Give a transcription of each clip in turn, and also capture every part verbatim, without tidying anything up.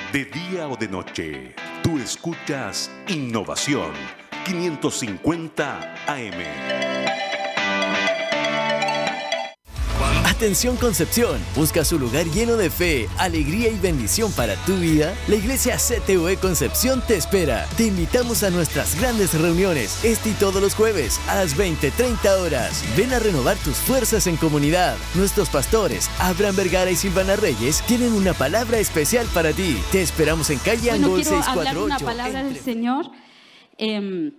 De día o de noche, tú escuchas Innovación quinientos cincuenta A M. Atención Concepción, ¿busca su lugar lleno de fe, alegría y bendición para tu vida? La Iglesia C T U E Concepción te espera. Te invitamos a nuestras grandes reuniones, este y todos los jueves a las veinte treinta horas. Ven a renovar tus fuerzas en comunidad. Nuestros pastores, Abraham Vergara y Silvana Reyes, tienen una palabra especial para ti. Te esperamos en calle bueno, Angol quiero seiscientos cuarenta y ocho. Hablar una palabra entre... del Señor. Eh,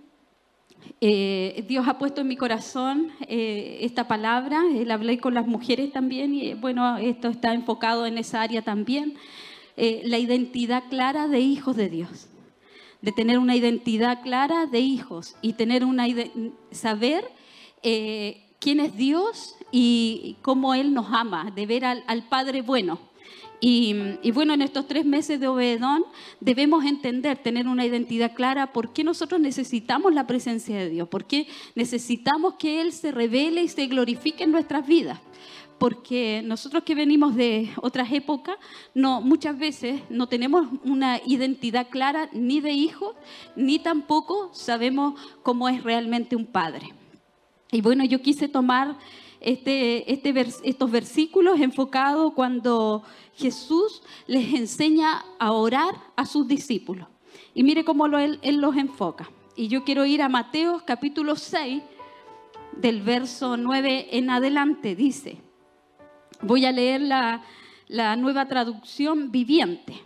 Eh, Dios ha puesto en mi corazón eh, esta palabra. Él hablé con las mujeres también y bueno, esto está enfocado en esa área también. Eh, la identidad clara de hijos de Dios, de tener una identidad clara de hijos y tener una saber eh, quién es Dios y cómo Él nos ama, de ver al, al Padre bueno. Y, y bueno, en estos tres meses de Obededón debemos entender, tener una identidad clara, por qué nosotros necesitamos la presencia de Dios, por qué necesitamos que Él se revele y se glorifique en nuestras vidas. Porque nosotros que venimos de otras épocas, no, muchas veces no tenemos una identidad clara ni de hijos, ni tampoco sabemos cómo es realmente un padre. Y bueno, yo quise tomar Este, este vers, estos versículos enfocados cuando Jesús les enseña a orar a sus discípulos. Y mire cómo lo, él, él los enfoca. Y yo quiero ir a Mateo capítulo seis, del verso nueve en adelante. Dice, voy a leer la, la nueva traducción viviente.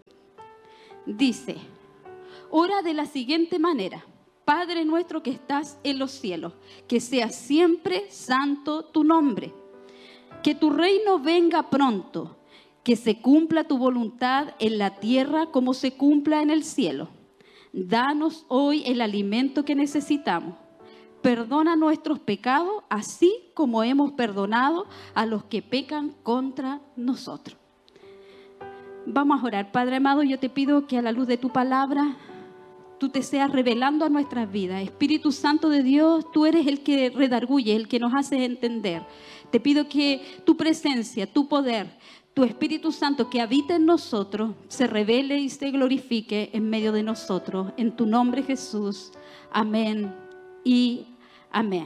Dice, ora de la siguiente manera. Padre nuestro que estás en los cielos, que sea siempre santo tu nombre. Que tu reino venga pronto, que se cumpla tu voluntad en la tierra como se cumpla en el cielo. Danos hoy el alimento que necesitamos. Perdona nuestros pecados, así como hemos perdonado a los que pecan contra nosotros. Vamos a orar. Padre amado, yo te pido que a la luz de tu palabra tú te seas revelando a nuestras vidas. Espíritu Santo de Dios, tú eres el que redarguye, el que nos hace entender. Te pido que tu presencia, tu poder, tu Espíritu Santo que habita en nosotros, se revele y se glorifique en medio de nosotros. En tu nombre, Jesús. Amén y amén.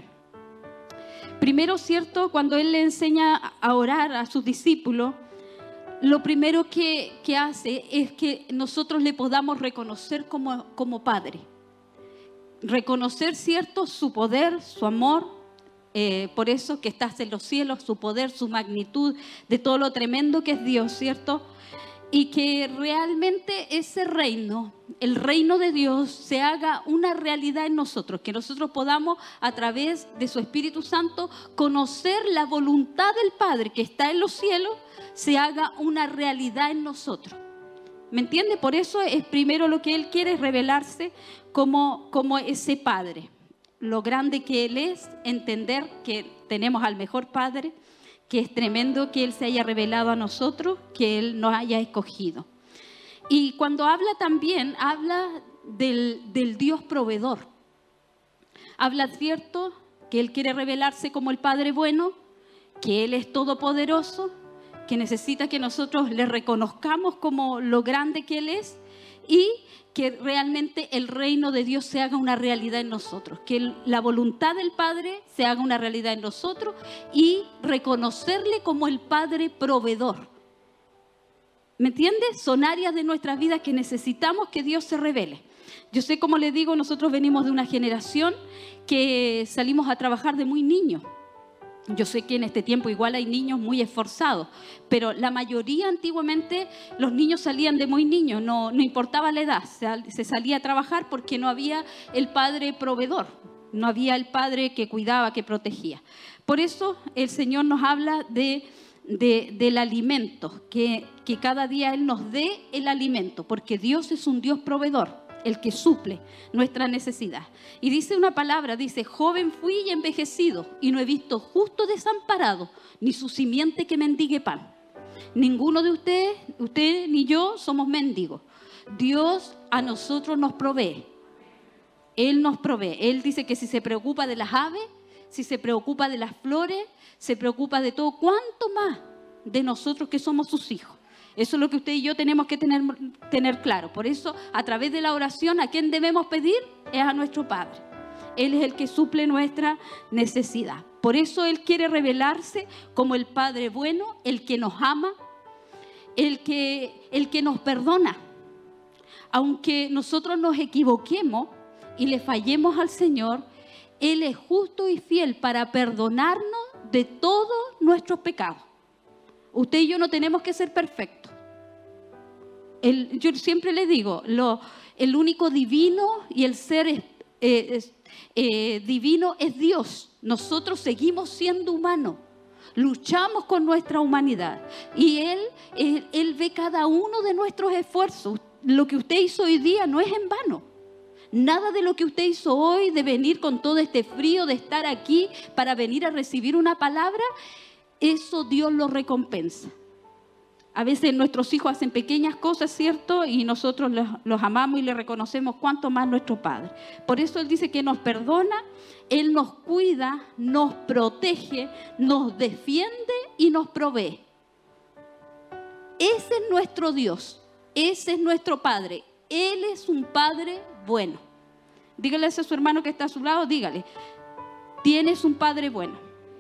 Primero, cierto, cuando Él le enseña a orar a sus discípulos, lo primero que, que hace es que nosotros le podamos reconocer como, como Padre. Reconocer, cierto, su poder, su amor, eh, por eso que estás en los cielos, su poder, su magnitud, de todo lo tremendo que es Dios, cierto. Y que realmente ese reino, el reino de Dios, se haga una realidad en nosotros. Que nosotros podamos, a través de su Espíritu Santo, conocer la voluntad del Padre que está en los cielos, se haga una realidad en nosotros. ¿Me entiende? Por eso es primero lo que Él quiere, es revelarse como, como ese Padre. Lo grande que Él es, entender que tenemos al mejor Padre, que es tremendo que Él se haya revelado a nosotros, que Él nos haya escogido. Y cuando habla también, habla del, del Dios proveedor. Habla, cierto, que Él quiere revelarse como el Padre bueno, que Él es todopoderoso, que necesita que nosotros le reconozcamos como lo grande que Él es y que realmente el reino de Dios se haga una realidad en nosotros, que la voluntad del Padre se haga una realidad en nosotros y reconocerle como el Padre proveedor. ¿Me entiendes? Son áreas de nuestras vidas que necesitamos que Dios se revele. Yo sé, como les digo, nosotros venimos de una generación que salimos a trabajar de muy niños. Yo sé que en este tiempo igual hay niños muy esforzados, pero la mayoría antiguamente los niños salían de muy niños, no, no importaba la edad, se, se salía a trabajar porque no había el padre proveedor, no había el padre que cuidaba, que protegía. Por eso el Señor nos habla de, de, del alimento, que, que cada día Él nos dé el alimento, porque Dios es un Dios proveedor, el que suple nuestra necesidad. Y dice una palabra, dice, joven fui y envejecido, y no he visto justo desamparado, ni su simiente que mendigue pan. Ninguno de ustedes, usted ni yo, somos mendigos. Dios a nosotros nos provee. Él nos provee. Él dice que si se preocupa de las aves, si se preocupa de las flores, se preocupa de todo. ¿Cuánto más de nosotros que somos sus hijos? Eso es lo que usted y yo tenemos que tener, tener claro. Por eso, a través de la oración, ¿a quién debemos pedir? Es a nuestro Padre. Él es el que suple nuestra necesidad. Por eso Él quiere revelarse como el Padre bueno, el que nos ama, el que, el que nos perdona. Aunque nosotros nos equivoquemos y le fallemos al Señor, Él es justo y fiel para perdonarnos de todos nuestros pecados. Usted y yo no tenemos que ser perfectos. El, yo siempre le digo, lo, el único divino y el ser eh, eh, eh, divino es Dios. Nosotros seguimos siendo humanos. Luchamos con nuestra humanidad. Y Él, Él, Él ve cada uno de nuestros esfuerzos. Lo que usted hizo hoy día no es en vano. Nada de lo que usted hizo hoy, de venir con todo este frío, de estar aquí para venir a recibir una palabra, eso Dios lo recompensa. A veces nuestros hijos hacen pequeñas cosas, ¿cierto? Y nosotros los, los amamos y les reconocemos cuánto más nuestro Padre. Por eso Él dice que nos perdona, Él nos cuida, nos protege, nos defiende y nos provee. Ese es nuestro Dios, ese es nuestro Padre. Él es un Padre bueno. Dígale a su hermano que está a su lado, dígale, tienes un Padre bueno.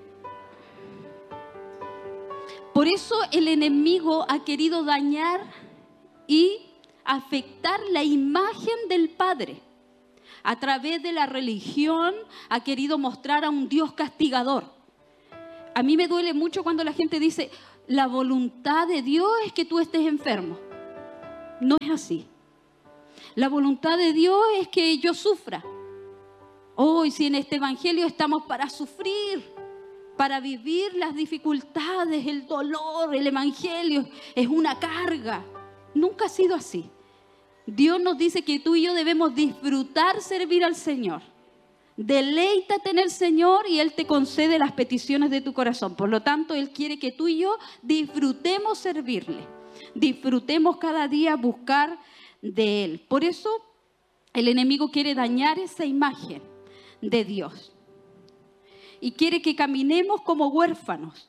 Por eso el enemigo ha querido dañar y afectar la imagen del Padre. A través de la religión ha querido mostrar a un Dios castigador. A mí me duele mucho cuando la gente dice, la voluntad de Dios es que tú estés enfermo. No es así. La voluntad de Dios es que yo sufra. Hoy, si en este evangelio estamos para sufrir, para vivir las dificultades, el dolor, el evangelio es una carga. Nunca ha sido así. Dios nos dice que tú y yo debemos disfrutar servir al Señor. Deleítate en el Señor y Él te concede las peticiones de tu corazón. Por lo tanto, Él quiere que tú y yo disfrutemos servirle. Disfrutemos cada día buscar de Él. Por eso el enemigo quiere dañar esa imagen de Dios. Y quiere que caminemos como huérfanos.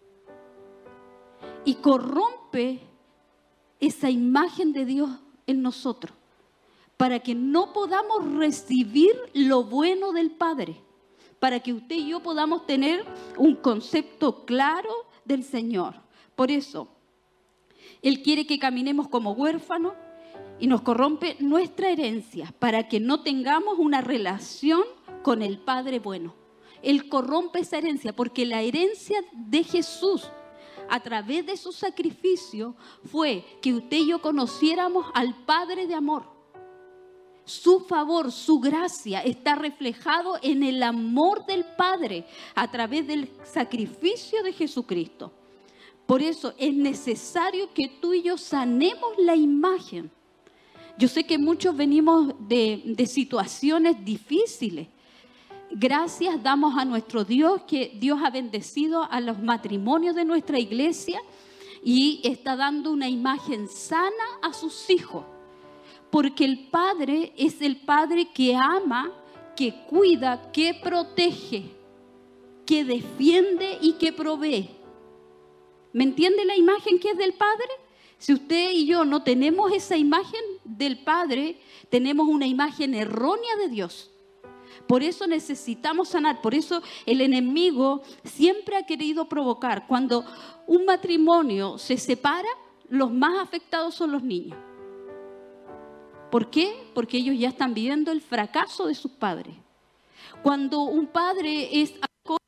Y corrompe esa imagen de Dios en nosotros. Para que no podamos recibir lo bueno del Padre. Para que usted y yo podamos tener un concepto claro del Señor. Por eso, Él quiere que caminemos como huérfanos y nos corrompe nuestra herencia. Para que no tengamos una relación con el Padre bueno. Él corrompe esa herencia porque la herencia de Jesús a través de su sacrificio fue que usted y yo conociéramos al Padre de amor. Su favor, su gracia está reflejado en el amor del Padre a través del sacrificio de Jesucristo. Por eso es necesario que tú y yo sanemos la imagen. Yo sé que muchos venimos de, de situaciones difíciles. Gracias damos a nuestro Dios, que Dios ha bendecido a los matrimonios de nuestra iglesia y está dando una imagen sana a sus hijos. Porque el Padre es el Padre que ama, que cuida, que protege, que defiende y que provee. ¿Me entiende la imagen que es del Padre? Si usted y yo no tenemos esa imagen del Padre, tenemos una imagen errónea de Dios. Por eso necesitamos sanar, por eso el enemigo siempre ha querido provocar. Cuando un matrimonio se separa, los más afectados son los niños. ¿Por qué? Porque ellos ya están viviendo el fracaso de sus padres. Cuando un padre es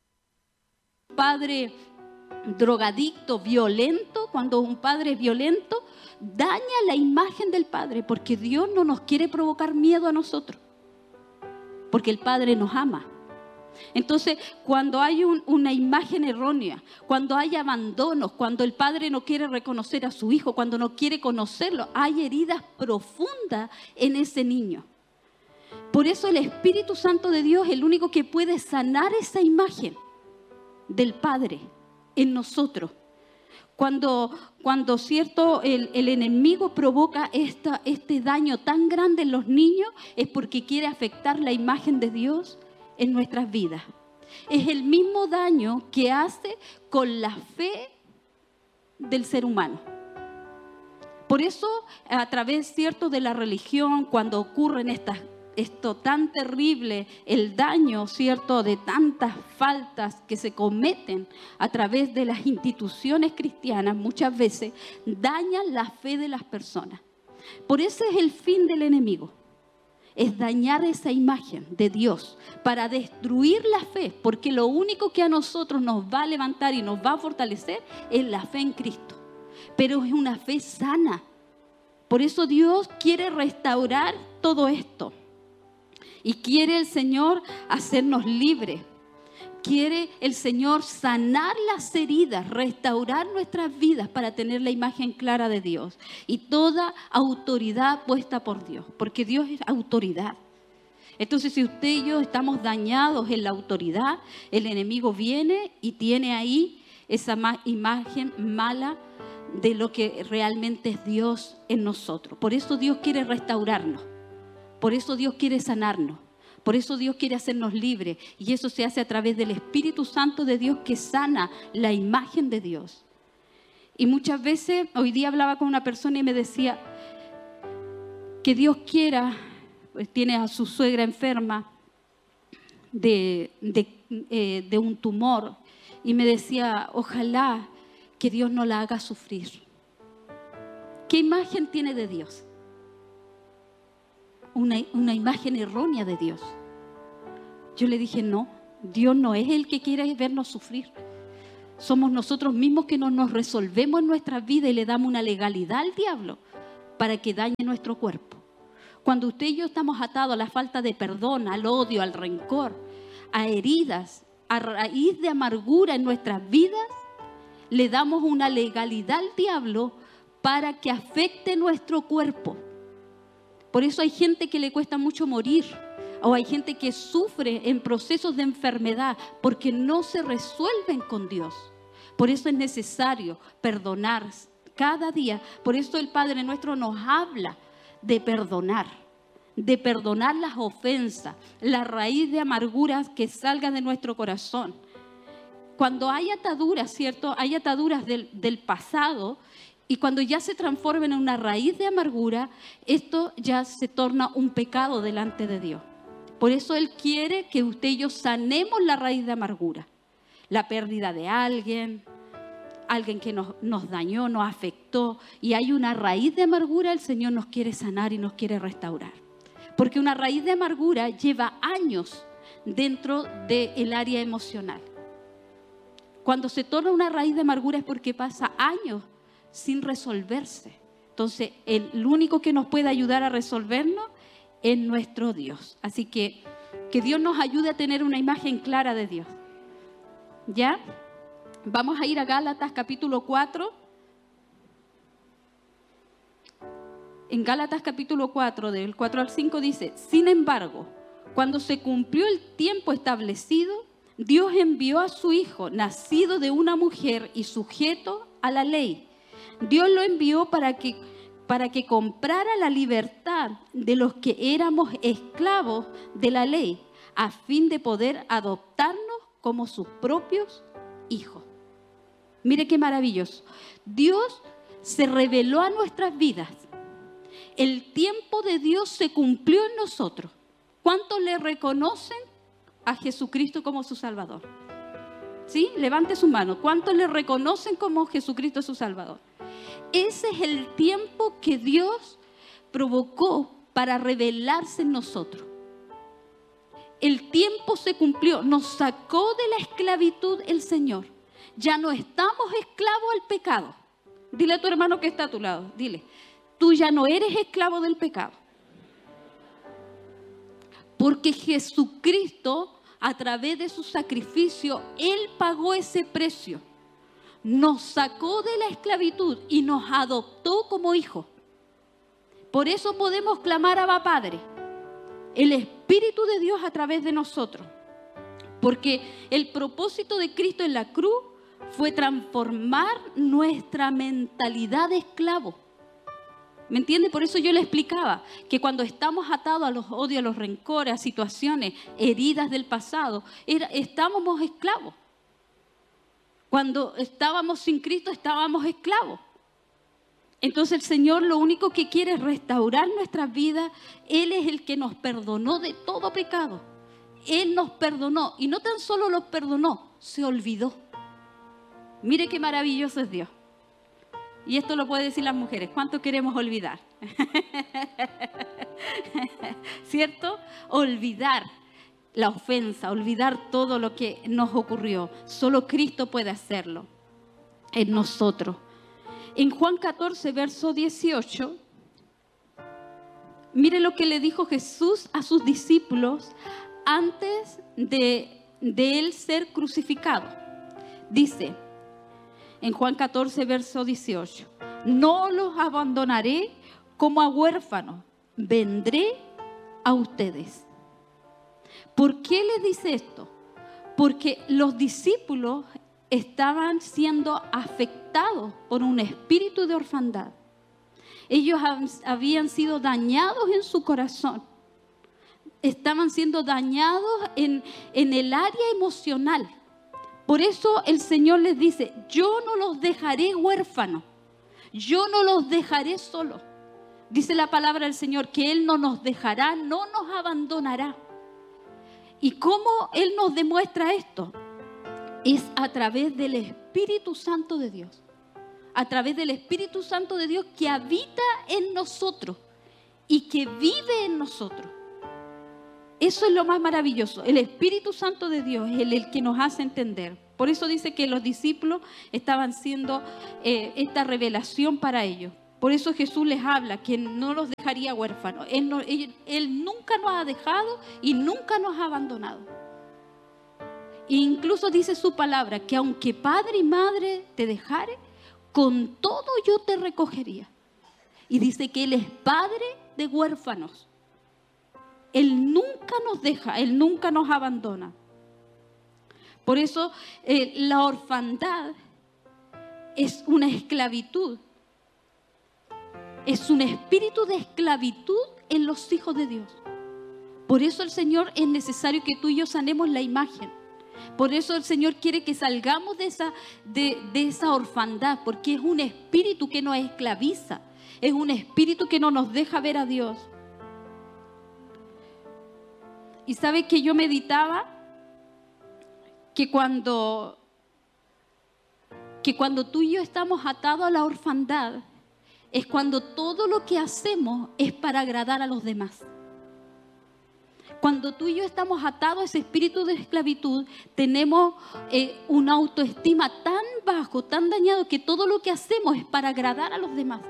un padre drogadicto, violento, cuando un padre es violento, daña la imagen del Padre, porque Dios no nos quiere provocar miedo a nosotros. Porque el Padre nos ama. Entonces, cuando hay un, una imagen errónea, cuando hay abandonos, cuando el Padre no quiere reconocer a su hijo, cuando no quiere conocerlo, hay heridas profundas en ese niño. Por eso el Espíritu Santo de Dios es el único que puede sanar esa imagen del Padre en nosotros. Cuando, cuando cierto, el, el enemigo provoca esta, este daño tan grande en los niños, es porque quiere afectar la imagen de Dios en nuestras vidas. Es el mismo daño que hace con la fe del ser humano. Por eso, a través, cierto, de la religión, cuando ocurren estas, esto tan terrible, el daño, cierto, de tantas faltas que se cometen a través de las instituciones cristianas, muchas veces dañan la fe de las personas. Por eso es el fin del enemigo. Es dañar esa imagen de Dios para destruir la fe, porque lo único que a nosotros nos va a levantar y nos va a fortalecer es la fe en Cristo. Pero es una fe sana. Por eso Dios quiere restaurar todo esto. Y quiere el Señor hacernos libres. Quiere el Señor sanar las heridas, restaurar nuestras vidas para tener la imagen clara de Dios. Y toda autoridad puesta por Dios, porque Dios es autoridad. Entonces, si usted y yo estamos dañados en la autoridad, el enemigo viene y tiene ahí esa imagen mala de lo que realmente es Dios en nosotros. Por eso Dios quiere restaurarnos. Por eso Dios quiere sanarnos. Por eso Dios quiere hacernos libres. Y eso se hace a través del Espíritu Santo de Dios que sana la imagen de Dios. Y muchas veces, hoy día hablaba con una persona y me decía que Dios quiera, pues tiene a su suegra enferma de, de, eh, de un tumor. Y me decía, ojalá que Dios no la haga sufrir. ¿Qué imagen tiene de Dios? Una, una imagen errónea de Dios. Yo le dije, no, Dios no es el que quiere vernos sufrir. Somos nosotros mismos que no nos resolvemos en nuestra vida y le damos una legalidad al diablo para que dañe nuestro cuerpo. Cuando usted y yo estamos atados a la falta de perdón, al odio, al rencor, a heridas, a raíz de amargura en nuestras vidas, le damos una legalidad al diablo para que afecte nuestro cuerpo. Por eso hay gente que le cuesta mucho morir, o hay gente que sufre en procesos de enfermedad porque no se resuelven con Dios. Por eso es necesario perdonar cada día. Por eso el Padre nuestro nos habla de perdonar, de perdonar las ofensas, la raíz de amarguras que salgan de nuestro corazón. Cuando hay ataduras, ¿cierto? Hay ataduras del, del pasado. Y cuando ya se transforman en una raíz de amargura, esto ya se torna un pecado delante de Dios. Por eso Él quiere que usted y yo sanemos la raíz de amargura. La pérdida de alguien, alguien que nos, nos dañó, nos afectó. Y hay una raíz de amargura, el Señor nos quiere sanar y nos quiere restaurar. Porque una raíz de amargura lleva años dentro del área emocional. Cuando se torna una raíz de amargura es porque pasa años sin resolverse. Entonces, el único que nos puede ayudar a resolvernos es nuestro Dios. Así que, que Dios nos ayude a tener una imagen clara de Dios. ¿Ya? Vamos a ir a Gálatas capítulo cuatro. En Gálatas capítulo cuatro, del cuatro al cinco dice, sin embargo, cuando se cumplió el tiempo establecido, Dios envió a su Hijo, nacido de una mujer y sujeto a la ley. Dios lo envió para que, para que comprara la libertad de los que éramos esclavos de la ley, a fin de poder adoptarnos como sus propios hijos. Mire qué maravilloso. Dios se reveló a nuestras vidas. El tiempo de Dios se cumplió en nosotros. ¿Cuántos le reconocen a Jesucristo como su Salvador? ¿Sí? Levante su mano. ¿Cuántos le reconocen como Jesucristo su Salvador? Ese es el tiempo que Dios provocó para revelarse en nosotros. El tiempo se cumplió. Nos sacó de la esclavitud el Señor. Ya no estamos esclavos al pecado. Dile a tu hermano que está a tu lado. Dile, tú ya no eres esclavo del pecado. Porque Jesucristo, a través de su sacrificio, Él pagó ese precio. Nos sacó de la esclavitud y nos adoptó como hijos. Por eso podemos clamar a Abba Padre. El Espíritu de Dios a través de nosotros. Porque el propósito de Cristo en la cruz fue transformar nuestra mentalidad de esclavo. ¿Me entiende? Por eso yo le explicaba que cuando estamos atados a los odios, a los rencores, a situaciones, heridas del pasado, era, estábamos esclavos. Cuando estábamos sin Cristo, estábamos esclavos. Entonces el Señor lo único que quiere es restaurar nuestras vidas. Él es el que nos perdonó de todo pecado. Él nos perdonó y no tan solo los perdonó, se olvidó. Mire qué maravilloso es Dios. Y esto lo pueden decir las mujeres. ¿Cuánto queremos olvidar? ¿Cierto? Olvidar la ofensa, olvidar todo lo que nos ocurrió. Solo Cristo puede hacerlo en nosotros. En Juan catorce, verso dieciocho, mire lo que le dijo Jesús a sus discípulos antes de, de él ser crucificado. Dice, en Juan catorce, verso dieciocho, no los abandonaré como a huérfanos, vendré a ustedes. ¿Por qué les dice esto? Porque los discípulos estaban siendo afectados por un espíritu de orfandad. Ellos habían sido dañados en su corazón. Estaban siendo dañados en, en el área emocional. Por eso el Señor les dice, yo no los dejaré huérfanos. Yo no los dejaré solos. Dice la palabra del Señor que Él no nos dejará, no nos abandonará. ¿Y cómo Él nos demuestra esto? Es a través del Espíritu Santo de Dios. A través del Espíritu Santo de Dios que habita en nosotros y que vive en nosotros. Eso es lo más maravilloso. El Espíritu Santo de Dios es el, el que nos hace entender. Por eso dice que los discípulos estaban siendo eh, esta revelación para ellos. Por eso Jesús les habla que no los dejaría huérfanos. Él, no, él, él nunca nos ha dejado y nunca nos ha abandonado. E incluso dice su palabra que aunque padre y madre te dejare, con todo yo te recogería. Y dice que Él es padre de huérfanos. Él nunca nos deja, Él nunca nos abandona. Por eso eh, la orfandad es una esclavitud. Es un espíritu de esclavitud en los hijos de Dios. Por eso el Señor es necesario que tú y yo sanemos la imagen. Por eso el Señor quiere que salgamos de esa, de, de esa orfandad, porque es un espíritu que nos esclaviza. Es un espíritu que no nos deja ver a Dios. Y sabe que yo meditaba que cuando, que cuando tú y yo estamos atados a la orfandad, es cuando todo lo que hacemos es para agradar a los demás. Cuando tú y yo estamos atados a ese espíritu de esclavitud, tenemos eh, una autoestima tan bajo, tan dañado, que todo lo que hacemos es para agradar a los demás.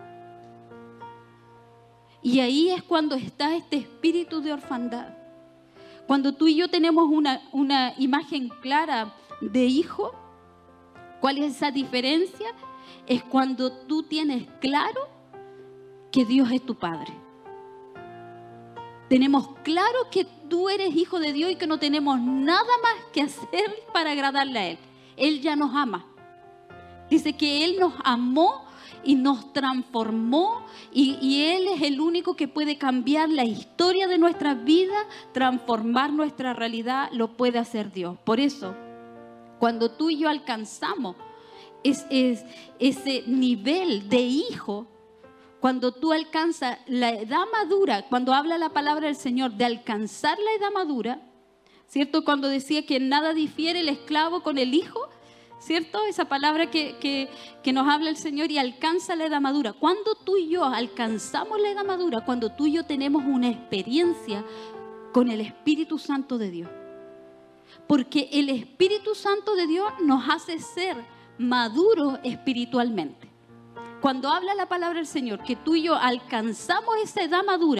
Y ahí es cuando está este espíritu de orfandad. Cuando tú y yo tenemos una, una imagen clara de hijo, ¿cuál es esa diferencia? Es cuando tú tienes claro que Dios es tu Padre. Tenemos claro que tú eres hijo de Dios y que no tenemos nada más que hacer para agradarle a Él. Él ya nos ama. Dice que Él nos amó y nos transformó y, y Él es el único que puede cambiar la historia de nuestras vidas, transformar nuestra realidad, lo puede hacer Dios. Por eso, cuando tú y yo alcanzamos es, es, ese nivel de hijo, cuando tú alcanzas la edad madura, cuando habla la palabra del Señor de alcanzar la edad madura, ¿cierto? Cuando decía que nada difiere el esclavo con el hijo, ¿cierto? Esa palabra que, que, que nos habla el Señor y alcanza la edad madura. Cuando tú y yo alcanzamos la edad madura, cuando tú y yo tenemos una experiencia con el Espíritu Santo de Dios. Porque el Espíritu Santo de Dios nos hace ser maduros espiritualmente. Cuando habla la palabra del Señor, que tú y yo alcanzamos esa edad madura,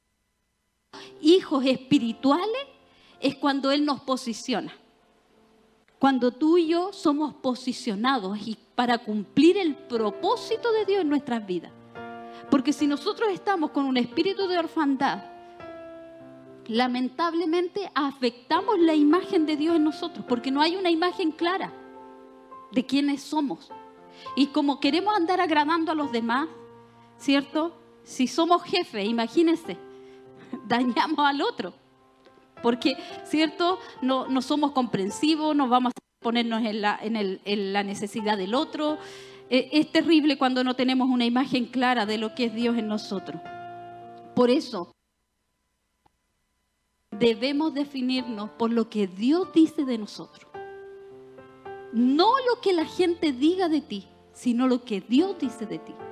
hijos espirituales, es cuando Él nos posiciona. Cuando tú y yo somos posicionados y para cumplir el propósito de Dios en nuestras vidas. Porque si nosotros estamos con un espíritu de orfandad, lamentablemente afectamos la imagen de Dios en nosotros, porque no hay una imagen clara de quiénes somos. Y como queremos andar agradando a los demás, ¿cierto? Si somos jefes, imagínense, dañamos al otro. Porque, ¿cierto? No, no somos comprensivos, no vamos a ponernos en la, en el, en la necesidad del otro. Es terrible cuando no tenemos una imagen clara de lo que es Dios en nosotros. Por eso, debemos definirnos por lo que Dios dice de nosotros. No lo que la gente diga de ti, sino lo que Dios dice de ti.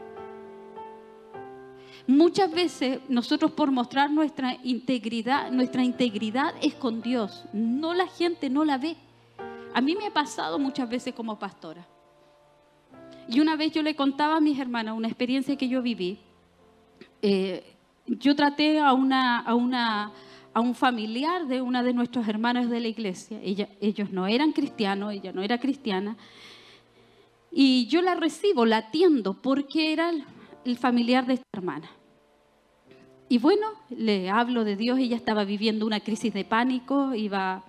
Muchas veces nosotros, por mostrar nuestra integridad, nuestra integridad es con Dios. No, la gente no la ve. A mí me ha pasado muchas veces como pastora. Y una vez yo le contaba a mis hermanas una experiencia que yo viví. Eh, yo traté a, una, a, una, a un familiar de una de nuestros hermanos de la iglesia. Ella, ellos no eran cristianos, ella no era cristiana. Y yo la recibo, la atiendo, porque era el, el familiar de esta hermana. Y bueno, le hablo de Dios. Ella estaba viviendo una crisis de pánico, iba...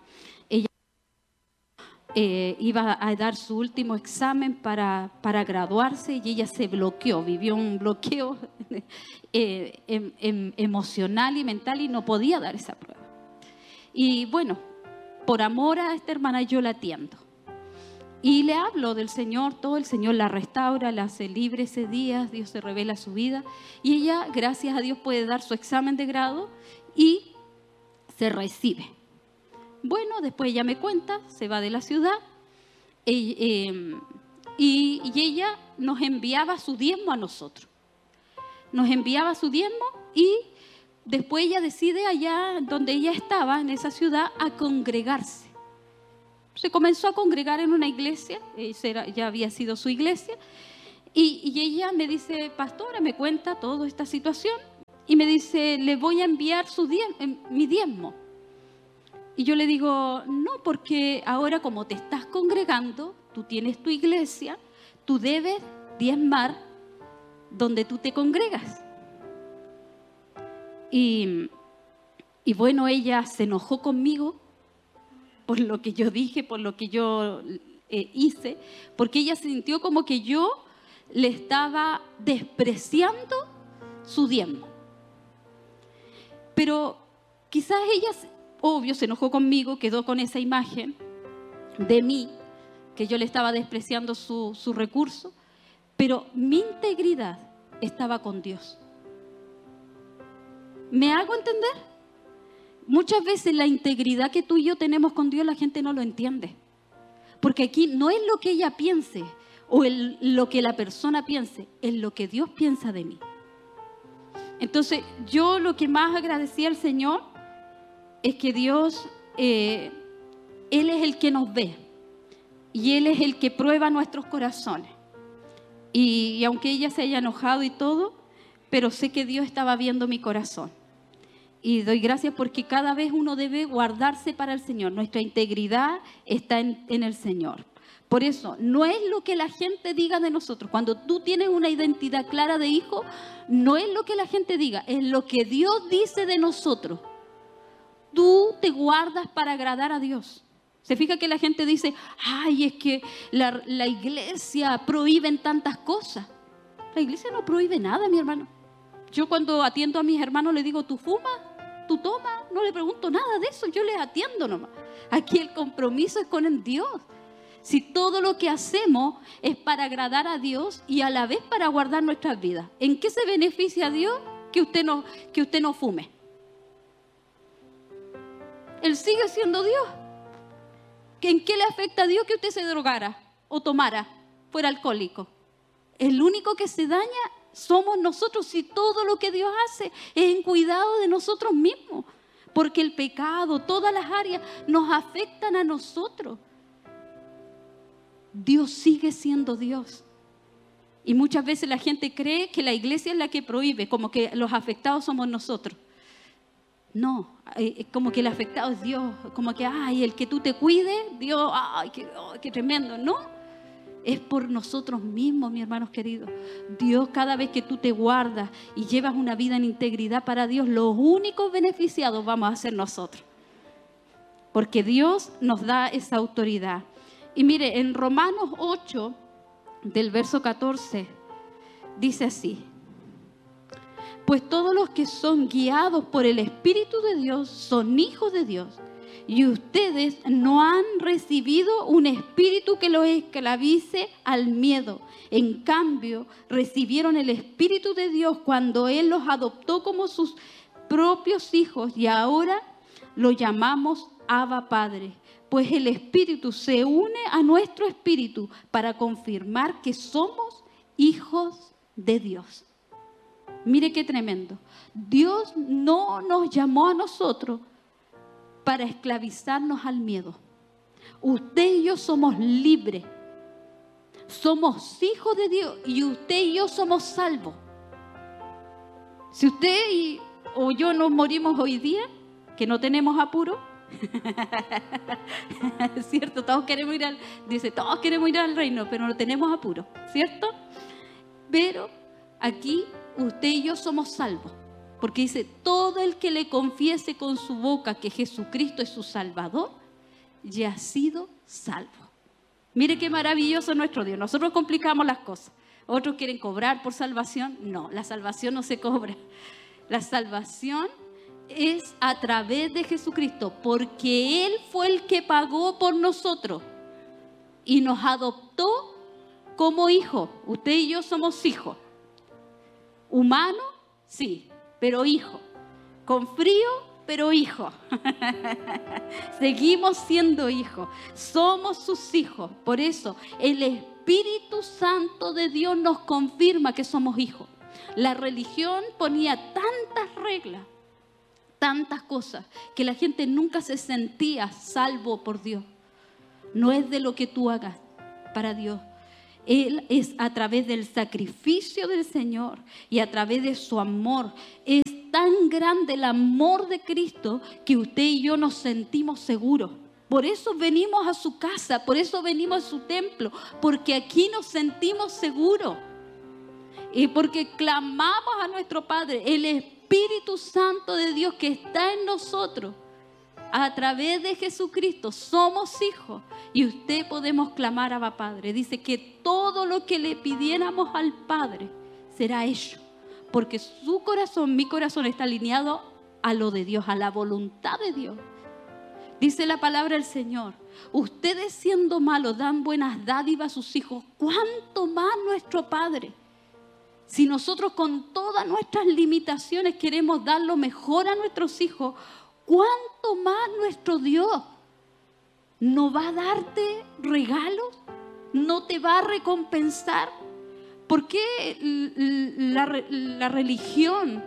Eh, iba a dar su último examen para, para graduarse y ella se bloqueó, vivió un bloqueo eh, em, em, emocional y mental y no podía dar esa prueba. Y bueno, por amor a esta hermana yo la atiendo y le hablo del Señor, todo el Señor la restaura, la hace libre ese día, Dios se revela su vida y ella, gracias a Dios, puede dar su examen de grado y se recibe. Bueno, después ella me cuenta, se va de la ciudad eh, eh, y, y ella nos enviaba su diezmo a nosotros. Nos enviaba su diezmo y después ella decide allá donde ella estaba, en esa ciudad, a congregarse. Se comenzó a congregar en una iglesia, esa ya había sido su iglesia, y, y ella me dice, pastora, me cuenta toda esta situación y me dice, le voy a enviar su diezmo, mi diezmo. Y yo le digo, no, porque ahora como te estás congregando, tú tienes tu iglesia, tú debes diezmar donde tú te congregas. Y, y bueno, ella se enojó conmigo por lo que yo dije, por lo que yo eh, hice, porque ella sintió como que yo le estaba despreciando su diezmo. Pero quizás ella... Obvio, se enojó conmigo, quedó con esa imagen de mí, que yo le estaba despreciando su, su recurso, pero mi integridad estaba con Dios. ¿Me hago entender? Muchas veces la integridad que tú y yo tenemos con Dios, la gente no lo entiende. Porque aquí no es lo que ella piense o el, lo que la persona piense, es lo que Dios piensa de mí. Entonces, yo lo que más agradecía al Señor es que Dios, eh, Él es el que nos ve y Él es el que prueba nuestros corazones. Y, y aunque ella se haya enojado y todo, pero sé que Dios estaba viendo mi corazón. Y doy gracias porque cada vez uno debe guardarse para el Señor. Nuestra integridad está en, en el Señor. Por eso, no es lo que la gente diga de nosotros. Cuando tú tienes una identidad clara de hijo, no es lo que la gente diga, es lo que Dios dice de nosotros. Tú te guardas para agradar a Dios. Se fija que la gente dice, ay, es que la, la iglesia prohíbe tantas cosas. La iglesia no prohíbe nada, mi hermano. Yo cuando atiendo a mis hermanos les digo, ¿tú fumas? ¿Tú tomas? No le pregunto nada de eso, yo les atiendo nomás. Aquí el compromiso es con el Dios. Si todo lo que hacemos es para agradar a Dios y a la vez para guardar nuestras vidas, ¿en qué se beneficia a Dios que usted no, que usted no fume? Él sigue siendo Dios. ¿En qué le afecta a Dios que usted se drogara o tomara, fuera alcohólico? El único que se daña somos nosotros si todo lo que Dios hace es en cuidado de nosotros mismos. Porque el pecado, todas las áreas nos afectan a nosotros. Dios sigue siendo Dios. Y muchas veces la gente cree que la iglesia es la que prohíbe, como que los afectados somos nosotros. No, es como que el afectado es Dios, como que, ay, el que tú te cuides, Dios, ay, qué, oh, qué tremendo. No, es por nosotros mismos, mis hermanos queridos. Dios, cada vez que tú te guardas y llevas una vida en integridad para Dios, los únicos beneficiados vamos a ser nosotros. Porque Dios nos da esa autoridad. Y mire, en Romanos ocho, del verso catorce, dice así. Pues todos los que son guiados por el Espíritu de Dios son hijos de Dios. Y ustedes no han recibido un espíritu que los esclavice al miedo. En cambio, recibieron el Espíritu de Dios cuando Él los adoptó como sus propios hijos. Y ahora lo llamamos Abba Padre. Pues el Espíritu se une a nuestro espíritu para confirmar que somos hijos de Dios. Mire qué tremendo. Dios no nos llamó a nosotros para esclavizarnos al miedo. Usted y yo somos libres. Somos hijos de Dios y usted y yo somos salvos. Si usted y, o yo nos morimos hoy día, que no tenemos apuro, ¿cierto? Todos queremos ir al, dice, todos queremos ir al reino, pero no tenemos apuro, ¿cierto? Pero aquí usted y yo somos salvos. Porque dice, todo el que le confiese con su boca que Jesucristo es su Salvador, ya ha sido salvo. Mire qué maravilloso nuestro Dios. Nosotros complicamos las cosas. Otros quieren cobrar por salvación. No, la salvación no se cobra. La salvación es a través de Jesucristo, porque Él fue el que pagó por nosotros y nos adoptó como hijos. Usted y yo somos hijos. Humanos, sí. Pero hijo, con frío, pero hijo. Seguimos siendo hijos, somos sus hijos. Por eso el Espíritu Santo de Dios nos confirma que somos hijos. La religión ponía tantas reglas, tantas cosas, que la gente nunca se sentía salvo por Dios. No es de lo que tú hagas para Dios. Él es a través del sacrificio del Señor y a través de su amor. Es tan grande el amor de Cristo que usted y yo nos sentimos seguros. Por eso venimos a su casa, por eso venimos a su templo, porque aquí nos sentimos seguros. Y porque clamamos a nuestro Padre, el Espíritu Santo de Dios que está en nosotros. A través de Jesucristo somos hijos y usted podemos clamar a Abba Padre. Dice que todo lo que le pidiéramos al Padre será hecho, porque su corazón, mi corazón está alineado a lo de Dios, a la voluntad de Dios. Dice la palabra del Señor, ustedes siendo malos dan buenas dádivas a sus hijos, ¿cuánto más nuestro Padre? Si nosotros con todas nuestras limitaciones queremos dar lo mejor a nuestros hijos, ¿cuánto más nuestro Dios no va a darte regalos? ¿No te va a recompensar? ¿Por qué la, la religión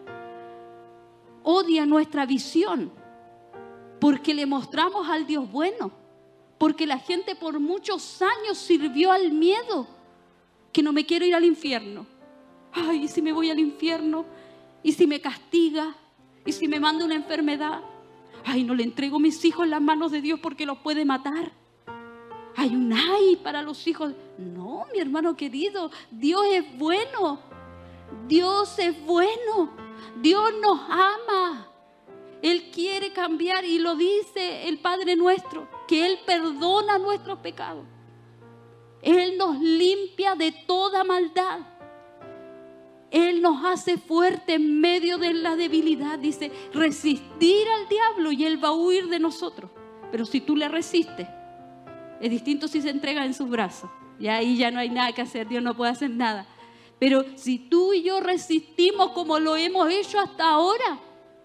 odia nuestra visión? Porque le mostramos al Dios bueno. Porque la gente por muchos años sirvió al miedo. Que no me quiero ir al infierno. Ay, ¿y si me voy al infierno? ¿Y si me castiga? ¿Y si me manda una enfermedad? Ay, no le entrego mis hijos en las manos de Dios porque los puede matar. Hay un ay para los hijos. No, mi hermano querido, Dios es bueno. Dios es bueno. Dios nos ama. Él quiere cambiar y lo dice el Padre nuestro, que Él perdona nuestros pecados. Él nos limpia de toda maldad. Él nos hace fuerte en medio de la debilidad. Dice, resistir al diablo y Él va a huir de nosotros. Pero si tú le resistes, es distinto si se entrega en sus brazos. Y ahí ya no hay nada que hacer, Dios no puede hacer nada. Pero si tú y yo resistimos como lo hemos hecho hasta ahora,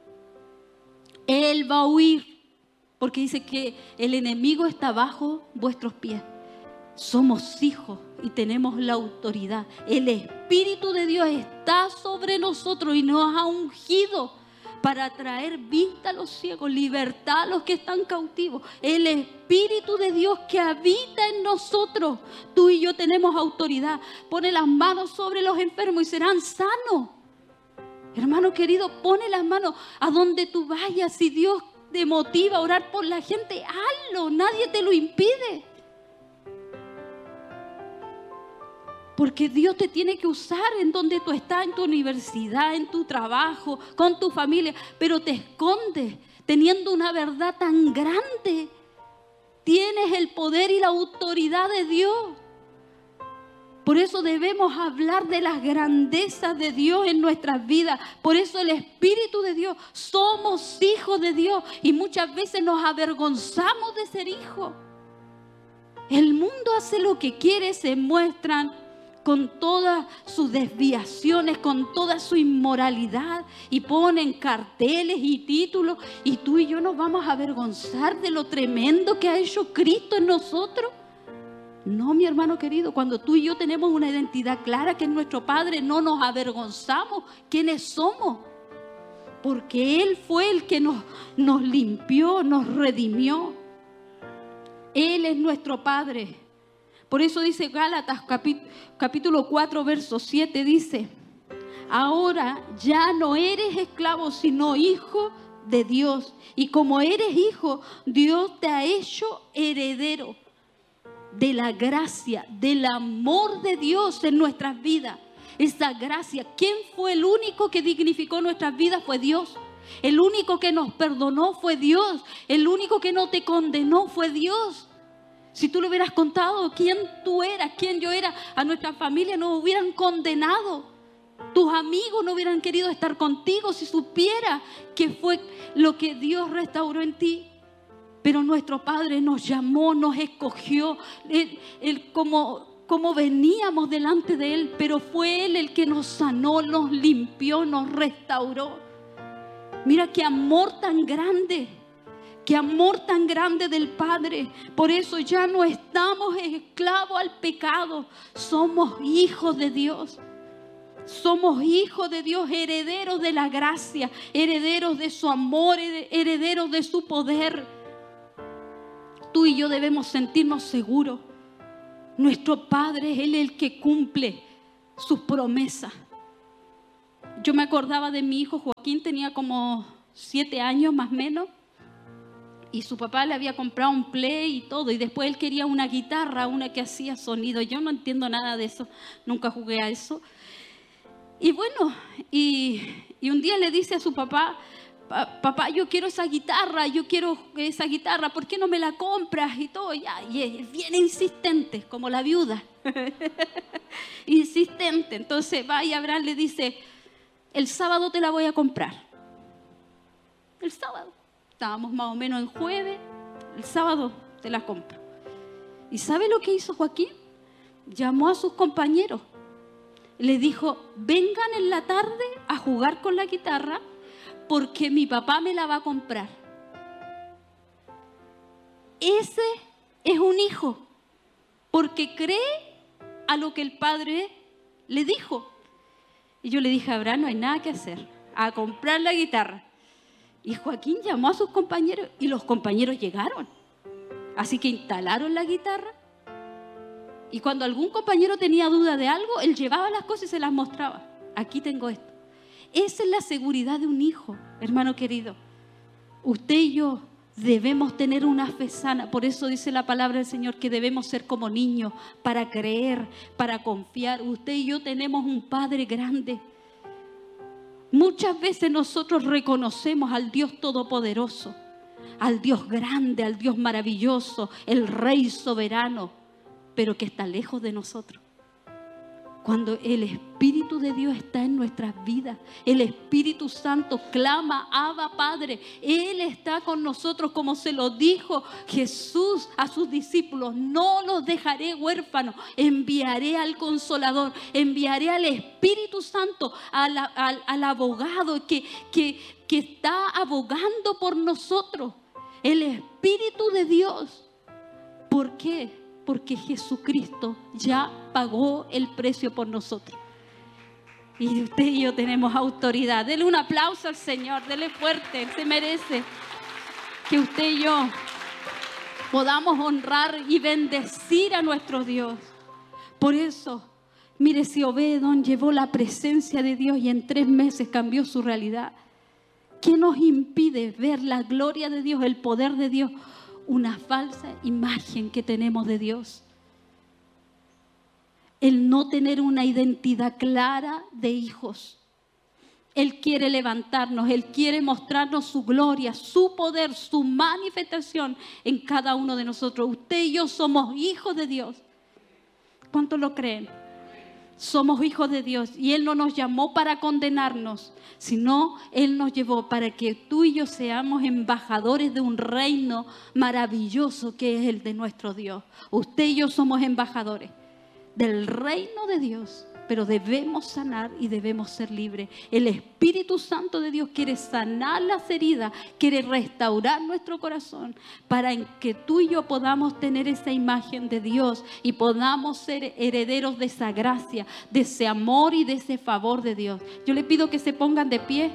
Él va a huir. Porque dice que el enemigo está bajo vuestros pies. Somos hijos y tenemos la autoridad. El Espíritu de Dios está sobre nosotros y nos ha ungido para traer vista a los ciegos, libertad a los que están cautivos. El Espíritu de Dios que habita en nosotros. Tú y yo tenemos autoridad. Pone las manos sobre los enfermos y serán sanos. Hermano querido, pone las manos a donde tú vayas. Si Dios te motiva a orar por la gente, hazlo. Nadie te lo impide. Porque Dios te tiene que usar en donde tú estás, en tu universidad, en tu trabajo, con tu familia. Pero te escondes teniendo una verdad tan grande. Tienes el poder y la autoridad de Dios. Por eso debemos hablar de las grandezas de Dios en nuestras vidas. Por eso el Espíritu de Dios, somos hijos de Dios y muchas veces nos avergonzamos de ser hijos. El mundo hace lo que quiere, se muestran con todas sus desviaciones, con toda su inmoralidad y ponen carteles y títulos y tú y yo nos vamos a avergonzar de lo tremendo que ha hecho Cristo en nosotros. No, mi hermano querido, cuando tú y yo tenemos una identidad clara que es nuestro Padre, no nos avergonzamos quiénes somos, porque Él fue el que nos, nos limpió, nos redimió. Él es nuestro Padre. Por eso dice Gálatas capítulo cuatro, verso siete, dice: ahora ya no eres esclavo, sino hijo de Dios. Y como eres hijo, Dios te ha hecho heredero de la gracia, del amor de Dios en nuestras vidas. Esa gracia, ¿quién fue el único que dignificó nuestras vidas? Fue Dios. El único que nos perdonó fue Dios. El único que no te condenó fue Dios. Si tú le hubieras contado quién tú eras, quién yo era, a nuestra familia nos hubieran condenado. Tus amigos no hubieran querido estar contigo si supiera que fue lo que Dios restauró en ti. Pero nuestro Padre nos llamó, nos escogió, él, él, como, como veníamos delante de Él, pero fue Él el que nos sanó, nos limpió, nos restauró. Mira qué amor tan grande, qué amor tan grande del Padre. Por eso ya no estamos esclavos al pecado, somos hijos de Dios. Somos hijos de Dios, herederos de la gracia, herederos de su amor, herederos de su poder. Tú y yo debemos sentirnos seguros. Nuestro Padre es Él el que cumple sus promesas. Yo me acordaba de mi hijo Joaquín, tenía como siete años más o menos. Y su papá le había comprado un play y todo. Y después él quería una guitarra, una que hacía sonido. Yo no entiendo nada de eso, nunca jugué a eso. Y bueno, y, y un día le dice a su papá: papá, yo quiero esa guitarra, yo quiero esa guitarra, ¿por qué no me la compras? Y todo, ya, y es bien insistente, como la viuda. Insistente. Entonces va y Abraham le dice: el sábado te la voy a comprar. El sábado. Estábamos más o menos en jueves, el sábado te la compro. ¿Y sabe lo que hizo Joaquín? Llamó a sus compañeros. Le dijo: vengan en la tarde a jugar con la guitarra, porque mi papá me la va a comprar. Ese es un hijo, porque cree a lo que el padre le dijo. Y yo le dije a Abraham: no hay nada que hacer, a comprar la guitarra. Y Joaquín llamó a sus compañeros y los compañeros llegaron. Así que instalaron la guitarra. Y cuando algún compañero tenía duda de algo, él llevaba las cosas y se las mostraba. Aquí tengo esto. Esa es la seguridad de un hijo, hermano querido. Usted y yo debemos tener una fe sana. Por eso dice la palabra del Señor que debemos ser como niños, para creer, para confiar. Usted y yo tenemos un Padre grande. Muchas veces nosotros reconocemos al Dios Todopoderoso, al Dios grande, al Dios maravilloso, el Rey soberano, pero que está lejos de nosotros. Cuando el Espíritu de Dios está en nuestras vidas, el Espíritu Santo clama: Abba, Padre. Él está con nosotros, como se lo dijo Jesús a sus discípulos: no los dejaré huérfanos, enviaré al Consolador, enviaré al Espíritu Santo, al, al, al abogado que, que, que está abogando por nosotros. El Espíritu de Dios. ¿Por qué? Porque Jesucristo ya pagó el precio por nosotros. Y usted y yo tenemos autoridad. Dele un aplauso al Señor, dele fuerte, Él se merece que usted y yo podamos honrar y bendecir a nuestro Dios. Por eso, mire, si Obed-Edom llevó la presencia de Dios y en tres meses cambió su realidad, ¿qué nos impide ver la gloria de Dios, el poder de Dios? Una falsa imagen que tenemos de Dios. El no tener una identidad clara de hijos. Él quiere levantarnos, Él quiere mostrarnos su gloria, su poder, su manifestación en cada uno de nosotros. Usted y yo somos hijos de Dios. ¿Cuántos lo creen? Somos hijos de Dios y Él no nos llamó para condenarnos, sino Él nos llevó para que tú y yo seamos embajadores de un reino maravilloso que es el de nuestro Dios. Usted y yo somos embajadores del reino de Dios, pero debemos sanar y debemos ser libres. El Espíritu Santo de Dios quiere sanar las heridas, quiere restaurar nuestro corazón para que tú y yo podamos tener esa imagen de Dios y podamos ser herederos de esa gracia, de ese amor y de ese favor de Dios. Yo le pido que se pongan de pie.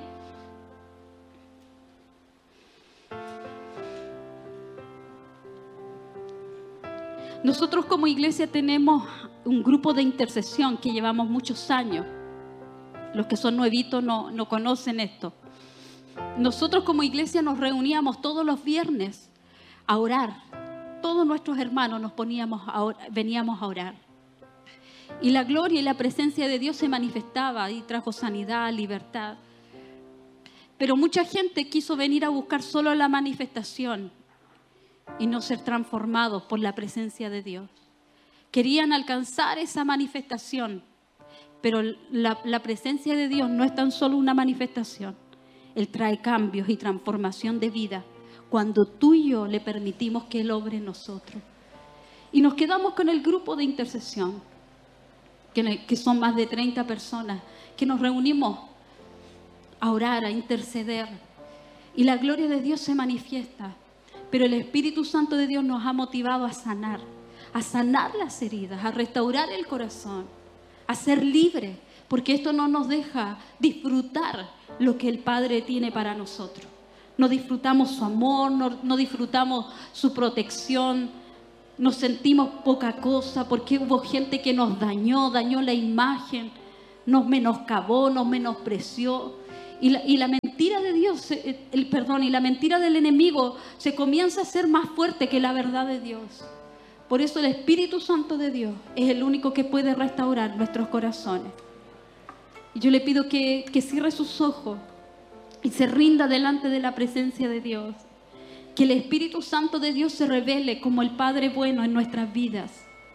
Nosotros como iglesia tenemos un grupo de intercesión que llevamos muchos años. Los que son nuevitos no, no conocen esto. Nosotros como iglesia nos reuníamos todos los viernes a orar. Todos nuestros hermanos nos poníamos a or- veníamos a orar. Y la gloria y la presencia de Dios se manifestaba y trajo sanidad, libertad. Pero mucha gente quiso venir a buscar solo la manifestación y no ser transformados por la presencia de Dios. Querían alcanzar esa manifestación, pero la, la presencia de Dios no es tan solo una manifestación. Él trae cambios y transformación de vida cuando tú y yo le permitimos que Él obre en nosotros. Y nos quedamos con el grupo de intercesión, que, que son más de treinta personas, que nos reunimos a orar, a interceder. Y la gloria de Dios se manifiesta. Pero el Espíritu Santo de Dios nos ha motivado a sanar, a sanar las heridas, a restaurar el corazón, a ser libres, porque esto no nos deja disfrutar lo que el Padre tiene para nosotros. No disfrutamos su amor, no, no disfrutamos su protección, nos sentimos poca cosa porque hubo gente que nos dañó, dañó la imagen, nos menoscabó, nos menospreció. Y la, y la mentira de Dios, el perdón, y la mentira del enemigo se comienza a hacer más fuerte que la verdad de Dios. Por eso el Espíritu Santo de Dios es el único que puede restaurar nuestros corazones. Y yo le pido que, que cierre sus ojos y se rinda delante de la presencia de Dios. Que el Espíritu Santo de Dios se revele como el Padre bueno en nuestras vidas.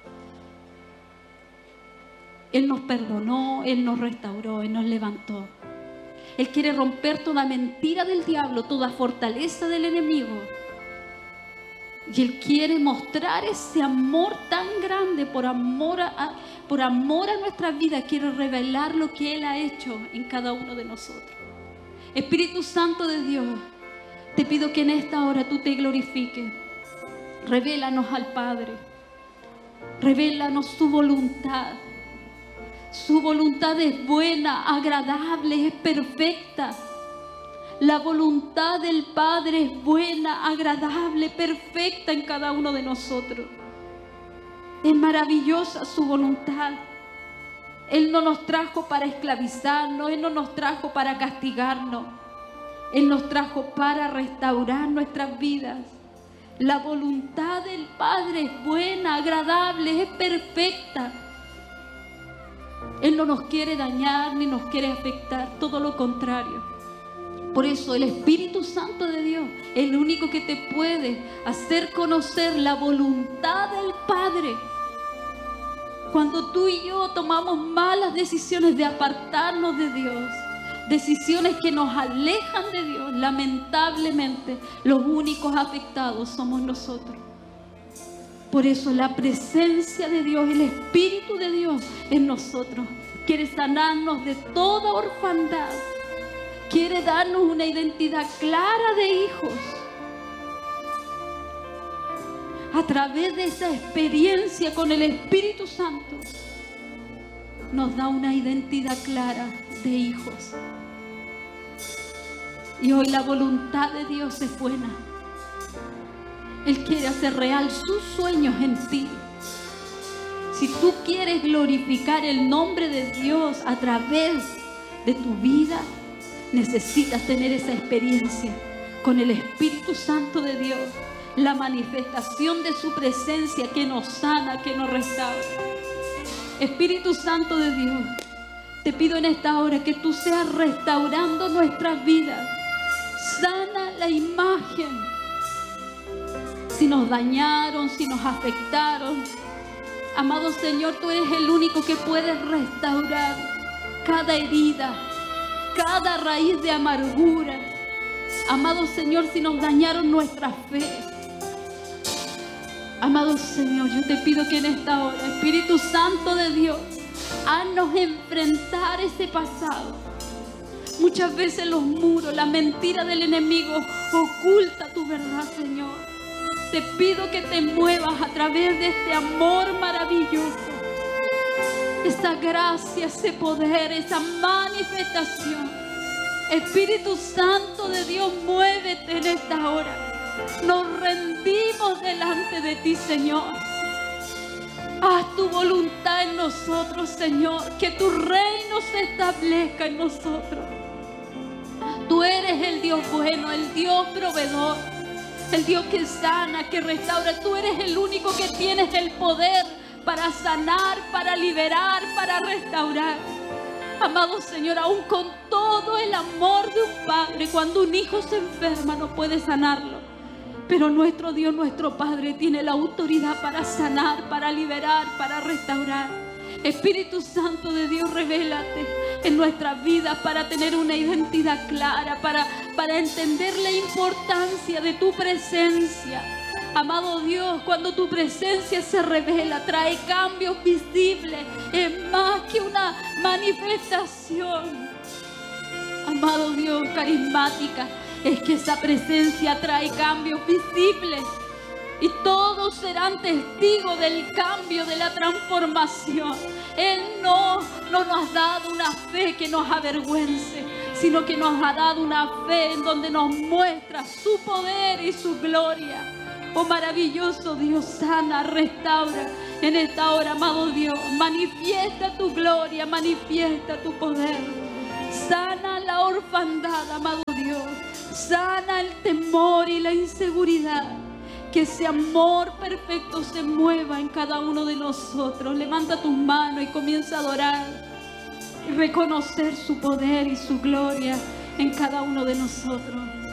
Él nos perdonó, Él nos restauró, Él nos levantó. Él quiere romper toda mentira del diablo, toda fortaleza del enemigo. Y Él quiere mostrar ese amor tan grande por amor a, por amor a nuestras vidas. Quiere revelar lo que Él ha hecho en cada uno de nosotros. Espíritu Santo de Dios, te pido que en esta hora tú te glorifiques. Revélanos al Padre. Revélanos su voluntad. Su voluntad es buena, agradable, es perfecta. La voluntad del Padre es buena, agradable, perfecta en cada uno de nosotros. Es maravillosa su voluntad. Él no nos trajo para esclavizarnos, Él no nos trajo para castigarnos. Él nos trajo para restaurar nuestras vidas. La voluntad del Padre es buena, agradable, es perfecta. Él no nos quiere dañar ni nos quiere afectar, todo lo contrario. Por eso el Espíritu Santo de Dios es el único que te puede hacer conocer la voluntad del Padre. Cuando tú y yo tomamos malas decisiones de apartarnos de Dios, decisiones que nos alejan de Dios, lamentablemente los únicos afectados somos nosotros. Por eso la presencia de Dios, el Espíritu de Dios en nosotros quiere sanarnos de toda orfandad. Quiere darnos una identidad clara de hijos. A través de esa experiencia con el Espíritu Santo, nos da una identidad clara de hijos. Y hoy la voluntad de Dios es buena. Él quiere hacer real sus sueños en ti. Si tú quieres glorificar el nombre de Dios a través de tu vida, necesitas tener esa experiencia con el Espíritu Santo de Dios, la manifestación de su presencia que nos sana, que nos restaura. Espíritu Santo de Dios, te pido en esta hora que tú seas restaurando nuestras vidas. Sana la imagen. Si nos dañaron, si nos afectaron, Amado Señor, tú eres el único que puedes restaurar cada herida, cada raíz de amargura. Amado Señor, si nos dañaron nuestra fe, amado Señor, yo te pido que en esta hora, Espíritu Santo de Dios, haznos enfrentar ese pasado. Muchas veces los muros, la mentira del enemigo oculta tu verdad, Señor. Te pido que te muevas a través de este amor maravilloso, esa gracia, ese poder, esa manifestación. Espíritu Santo de Dios, muévete en esta hora. Nos rendimos delante de ti, Señor. Haz tu voluntad en nosotros, Señor. Que tu reino se establezca en nosotros. Tú eres el Dios bueno, el Dios proveedor, el Dios que sana, que restaura. Tú eres el único que tienes el poder para sanar, para liberar, para restaurar. Amado Señor, aún con todo el amor de un padre, cuando un hijo se enferma no puede sanarlo. Pero nuestro Dios, nuestro Padre, tiene la autoridad para sanar, para liberar, para restaurar. Espíritu Santo de Dios, revélate en nuestras vidas para tener una identidad clara, para, para entender la importancia de tu presencia. Amado Dios, cuando tu presencia se revela, trae cambios visibles, es más que una manifestación. Amado Dios, carismática, es que esa presencia trae cambios visibles y todos serán testigos del cambio, de la transformación. Él no, no nos ha dado una fe que nos avergüence, sino que nos ha dado una fe en donde nos muestra su poder y su gloria. Oh maravilloso Dios, sana, restaura en esta hora, amado Dios. Manifiesta tu gloria, manifiesta tu poder. Sana la orfandad, amado Dios. Sana el temor y la inseguridad. Que ese amor perfecto se mueva en cada uno de nosotros. Levanta tus manos y comienza a adorar y reconocer su poder y su gloria en cada uno de nosotros.